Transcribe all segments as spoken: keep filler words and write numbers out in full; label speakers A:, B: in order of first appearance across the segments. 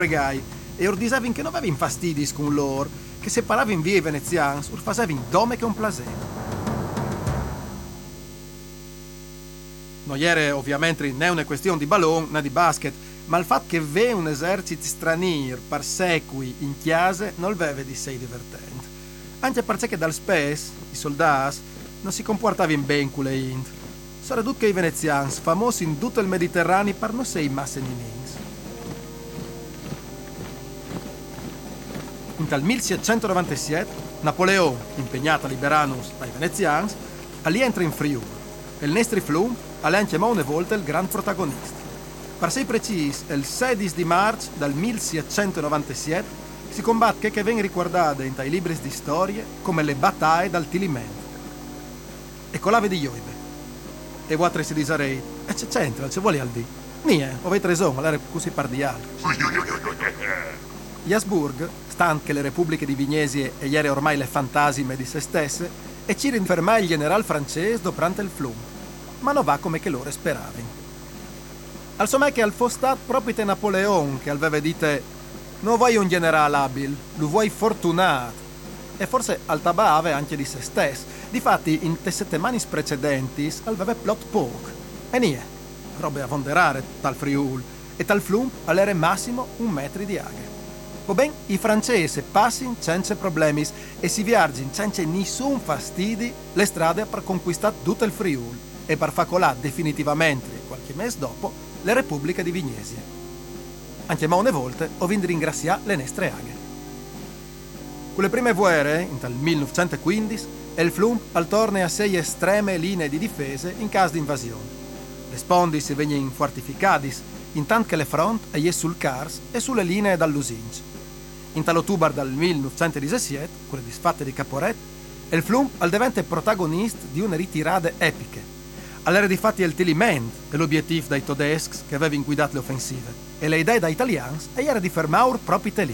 A: pregai e ordisavin che non avevi infastidis con loro, che se paravin via i venezians, ur fasevin dome che un plaser. Non era ovviamente né una questione di ballon né di basket, ma il fatto che ve un esercito straniero per secoli in chiase non aveva di sé divertente. Anche perché dal spes, i soldati, non si comportavano bene con le int. Soprattutto che i veneziani, famosi in tutto il Mediterraneo per non sei masseninins. In tal millesettecentonovantasette, Napoleone, impegnato a liberarnos dai veneziani, ali entra in Friuli e il nostro Flum è anche una volta il gran protagonista. Per sei precisi, il sedici di marzo del millesettecentonovantasette si combatte che viene ricordata in tai libri di storia come le battaglie dal Tilimento. E con l'ave di Ioibe. E vuoi si disarei, e c'è c'entra, c'è vuole al di. Nie, avete ragione, allora così pardiale. Gli Asburg, stant che le repubbliche di Vignesie e ieri ormai le fantasime di se stesse, e ci rinfermai il general francese durante il Flum, ma non va come che loro speravano. Al somma che al fostat proprio te Napoleon che aveva dite non vuoi un generale abile, lo vuoi fortunato. E forse al tabave anche di se stesso. Difatti in te settimane precedenti aveva plot poco. E nie, robe a ponderare tal Friul e tal Flum all'era massimo un metro di aghe. O ben i francesi passino senza problemi e si viaggiano senza nessun fastidio le strade per conquistare tutto il Friul e per facolare definitivamente qualche mese dopo le repubbliche di Vignesie. Anche ma une volte ho vinto ringraziare le nostre aghe. Con le prime guerre, in tal millenovecentoquindici, il Flum al torna a sei estreme linee di difesa in caso di invasione. Le sponde si vengono fortificate, intanto che le front è sul Cars e sulle linee dall'Usinci. In tal ottobre del millenovecentodiciassette, con le disfatte di Caporet, il Flum al diventa protagonista di una ritirata epiche. All'era di fatti il Tiliment è l'obiettivo dei tedeschi che avevano guidato le offensive e le idee da italiani era di fermare proprio lì.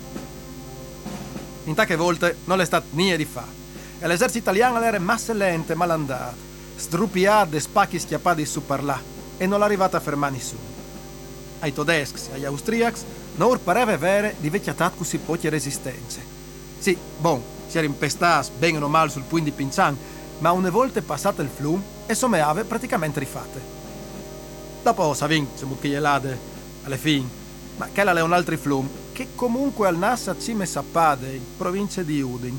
A: In tante volte non è stato niente di fa e l'esercito italiano era massa lente, malandato, sdrupiato e spacchi schiappati su per là e non è arrivato a fermare nessuno. Ai tedeschi e agli austriaci non pareva vero di vecchiatat così poche resistenze. Sì, bon, si era impestati bene o male sul Puin di Pincian, ma una volta passato il Flum e somme praticamente rifatte. Dopo Savin si mucchielade alle fine, ma che è un altro Flum che comunque al Nassa cime Sappade, in provincia di Udin.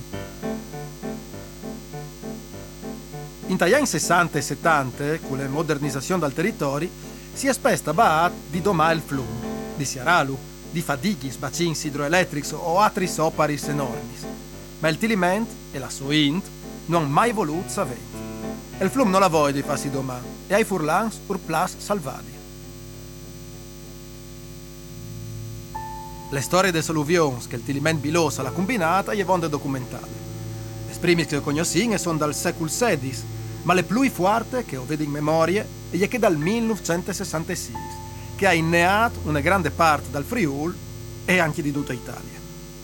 A: In tagli anni sessanta e settanta, con le modernizzazioni del territorio, si è spesta Baat di domare il Flum, di Siaralu, di fadighi, bacini idroelettrici o altri soparis enormi. Ma il Tiliment e la Soint non hanno mai voluto sapere. Il Flum non la vuole di farsi domani e ai furlans ur plas salvati. Le storie delle alluvioni che il Tiliment bilosa l'ha combinata gli vanno documentate. Le prime che ho conosciuto sono dal secolo sedici, ma le più forti che ho vedo in memoria è che dal millenovecentosessantasei, che ha inneato una grande parte dal Friul e anche di tutta Italia.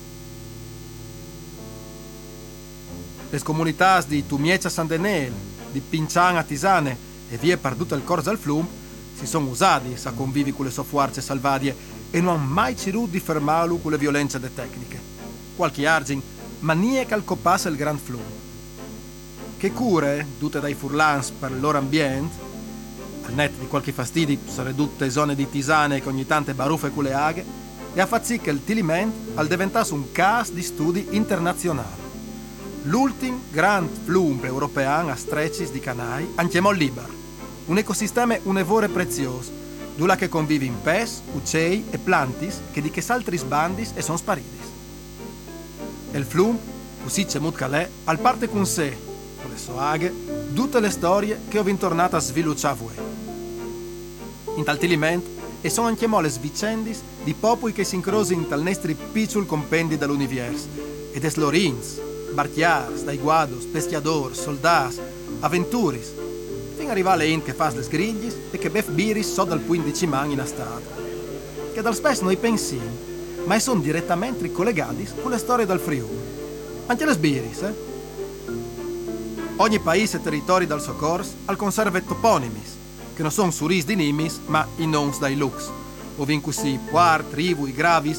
A: Le comunità di Tumiezza San Denel, di Pincian a Tisane e via per tutto il corso al Flum si sono usati a convivi con le sue forze salvadie e non hanno mai ceduto di fermarlo con le violenze de tecniche. Qualche argin, ma niente al copasse il Grand Flum. Che cure, tutte dai furlans per il loro ambiente, al netto di qualche fastidio, sono tutte zone di tisane che ogni tante baruffe con le aghe, e ha fatto sì che il Tiliment al diventasse un caso di studi internazionali. L'ultimo Grand Flum europeo a stretches di canai, anche Mol Libar, un ecosistema unevore prezioso, dove che convive in pes, uccelli e plantis che di che altri sbandis e sono spariti. E il Flum, così c'è Mutcalè, al parte con sé, con le sue aghe, tutte le storie che ho intornato a sviluppare voi. In tal Tiliment e sono anche molle vicendis di popoli che si incrosano in tal nostri piccoli compendi dell'universo, ed es lorins, barchiars, daiguados, peschiadors, soldats, avventuris, fin arrivare in che fa le sgriglis e che bef biris so dal puin di Ciman in astato. Che dal spesso noi pensiamo, ma sono direttamente collegati con le storie del Friuli. Anche le sbiris, eh? Ogni paese e territorio dal soccorso al conserve toponimis, che non sono suris di nimis, ma i noms dai lux. ovunque si puar, tribu, i gravis,